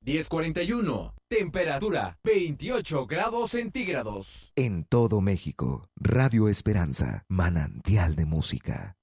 10:41. Temperatura 28 grados centígrados. En todo México, Radio Esperanza, manantial de música.